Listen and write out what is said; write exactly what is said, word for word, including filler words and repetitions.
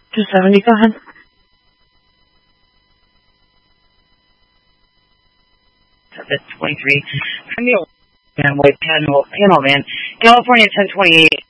two seventy, go ahead. That's twenty-three. I'm the panel, panel man. California ten twenty-eight.